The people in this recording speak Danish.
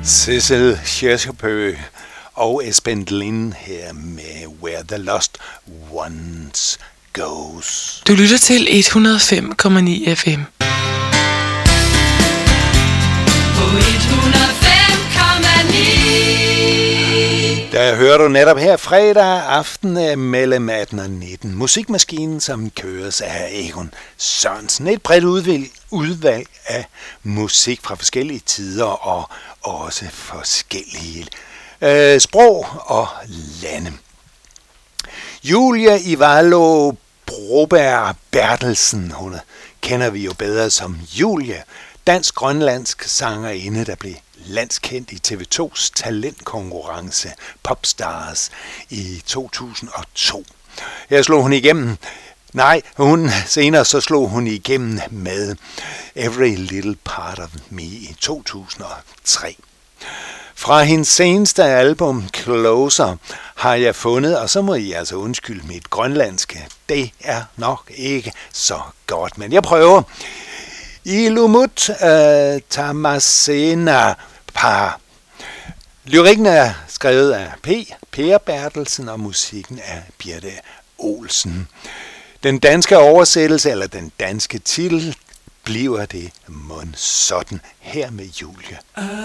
Cecil Kjersbø og Esben Lind her med Where the Lost Ones Goes. Du lytter til 105,9 FM. På 105,9. Der hører du netop her fredag aften mellem 18 og 19. Musikmaskinen, som køres af Egon Sørensen. Et bredt udvalg af musik fra forskellige tider og også forskellige sprog og lande. Julia Ivalo Broberg Bertelsen, hun kender vi jo bedre som Julia, dansk-grønlandsk sangerinde, der blev landskendt i TV2's talentkonkurrence Popstars i 2002. Her slog hun igennem. Senere så slog hun igennem med Every Little Part of Me i 2003. Fra hendes seneste album Closer har jeg fundet, og så må I altså undskylde mit grønlandske, det er nok ikke så godt, men jeg prøver. Ilumut Tamasena Par. Lyrikken er skrevet af Per Bertelsen og musikken af Birte Olsen. Den danske oversættelse, eller den danske titel, bliver det mon sådan her med Julie.